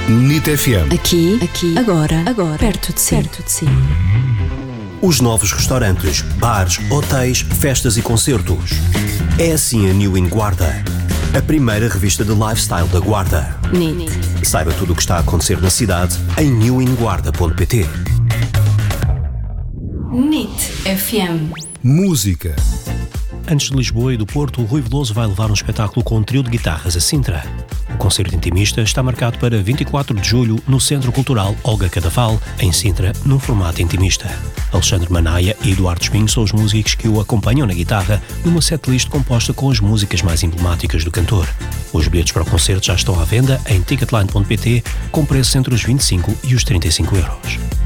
NIT FM. Aqui, agora, perto de si. Os novos restaurantes, bares, hotéis, festas e concertos. É assim a New in Guarda, a primeira revista de lifestyle da Guarda. NIT. Saiba tudo o que está a acontecer na cidade em newinguarda.pt. NIT FM. Música. Antes de Lisboa e do Porto, o Rui Veloso vai levar um espetáculo com um trio de guitarras a Sintra. O concerto intimista está marcado para 24 de julho no Centro Cultural Olga Cadaval, em Sintra, num formato intimista. Alexandre Manaia e Eduardo Espinho são os músicos que o acompanham na guitarra numa setlist composta com as músicas mais emblemáticas do cantor. Os bilhetes para o concerto já estão à venda em ticketline.pt com preços entre os 25 e os 35 euros.